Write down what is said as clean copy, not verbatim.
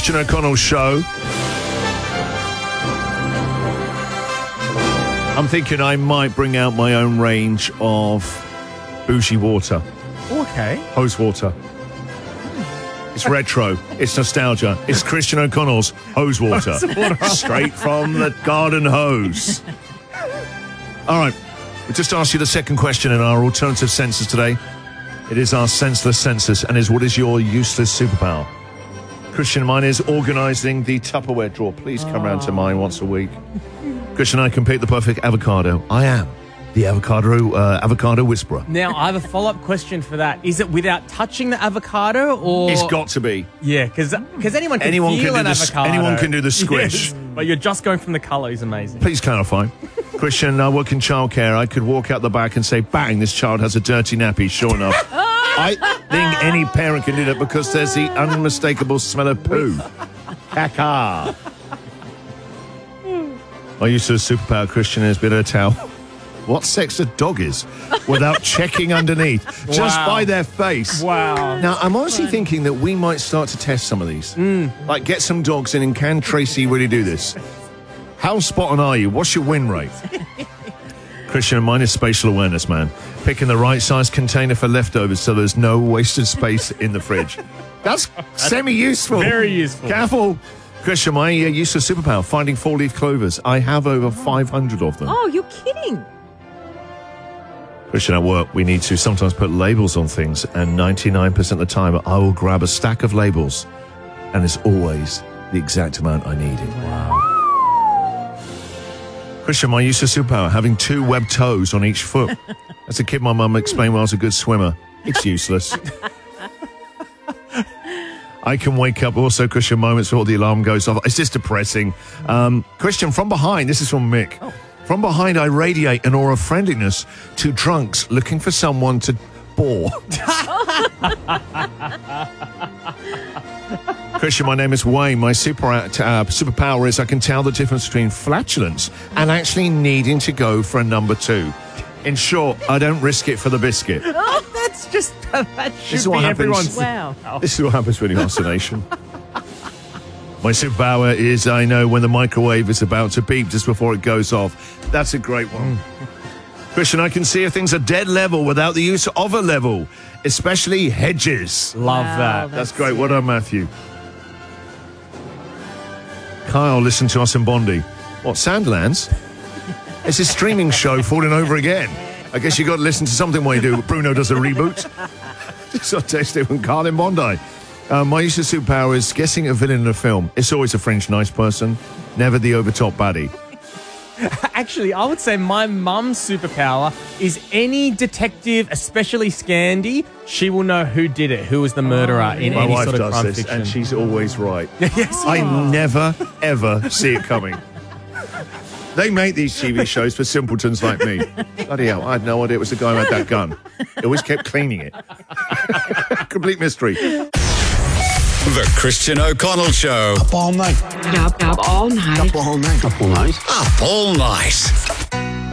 Christian O'Connell show. I'm thinking I might bring out my own range of bougie water. Okay. Hose water. It's retro. It's nostalgia. It's Christian O'Connell's hose water. Straight from the garden hose. All right. We just asked you the second question in our alternative census today. It is our senseless census and is what is your useless superpower? Christian, mine is organising the Tupperware drawer. Please come round to mine once a week. Christian, I can pick the perfect avocado. I am the avocado whisperer. Now, I have a follow-up question for that. Is it without touching the avocado, or...? It's got to be. Yeah, because anyone can feel an avocado. Anyone can do the squish. Yes, but you're just going from the colour is amazing. Please clarify. Christian, I work in childcare. I could walk out the back and say, bang, this child has a dirty nappy, sure enough. I think any parent can do that because there's the unmistakable smell of poo. Caca. My useless superpower, Christian, is bit of a towel. What sex a dog is without checking underneath, just by their face. Wow. Now, I'm honestly thinking that we might start to test some of these. Like, get some dogs in and can Tracy really do this? How spot on are you? What's your win rate? Christian, mine is spatial awareness, man. Picking the right size container for leftovers so there's no wasted space in the fridge. That's semi-useful. Very useful. Careful. Christian, my useless superpower, finding four-leaf clovers. I have over 500 of them. Oh, you're kidding. Christian, at work, we need to sometimes put labels on things, and 99% of the time, I will grab a stack of labels, and it's always the exact amount I needed. Wow. Christian, my useless superpower, having 2 webbed toes on each foot. As a kid, my mum explained why I was a good swimmer. It's useless. I can wake up also, Christian, moments before the alarm goes off. It's just depressing. Christian, from behind, this is from Mick. Oh. From behind, I radiate an aura of friendliness to drunks looking for someone to bore. Christian, my name is Wayne. My superpower is I can tell the difference between flatulence and actually needing to go for a number 2. In short, I don't risk it for the biscuit. Oh, that should be everyone's... Wow. This is what happens when you ask the nation. My superpower is I know when the microwave is about to beep just before it goes off. That's a great one. Christian, I can see if things are dead level without the use of a level, especially hedges. Love Wow, that. That's great. Well done, Matthew. Kyle, listen to us in Bondi. What, Sandlands? It's a streaming show falling over again. I guess you got to listen to something while you do. Bruno does a reboot. So taste it from Carl in Bondi. My useless superpower is guessing a villain in a film. It's always a French nice person, never the overtop baddie. Actually, I would say my mum's superpower is any detective, especially Scandi, she will know who did it, who was the murderer in My any wife sort of does crime this, fiction. and she's always right. Yes. I never, ever see it coming. They make these TV shows for simpletons like me. Bloody hell, I had no idea it was the guy who had that gun. He always kept cleaning it. Complete mystery. The Christian O'Connell Show. Up all night. Up all night. Up all night. Up all night. Up all night.